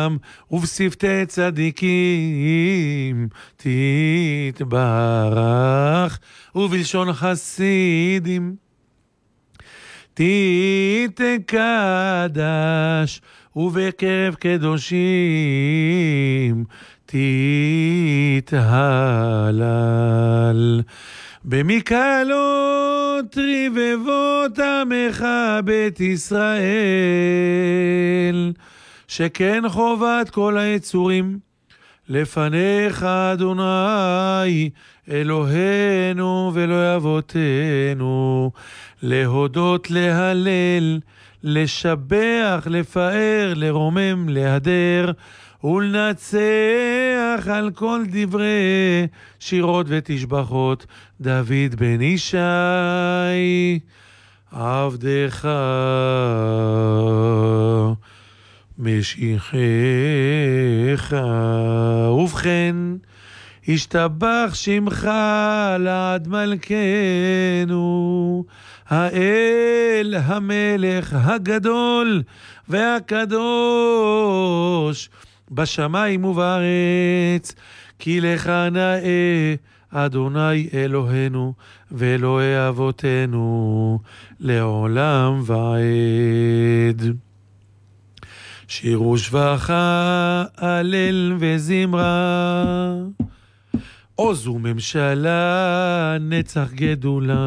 עולם, ובשפתי צדיקים תתברך, ובלשון חסידים תתקדש, ובקרב קדושים תתהלל. במקהלות רבבות עמך בית ישראל, שכן חובת כל היצורים לפניך אדוני אלוהינו ואלוהי אבותינו, להודות, להלל, לשבח, לפאר, לרומם, להדר ולנצח על כל דברי שירות ותשבחות דוד בן ישי עבדך משיחך. ובכן, השתבח שמך לעד מלכנו, האל המלך הגדול והקדוש בשמיים ובארץ, כי לך נאה אדוני אלוהינו ואלוהי אבותינו לעולם ועד. שירו שבחה, הלל וזמרה, עוז וממשלה, נצח גדולה.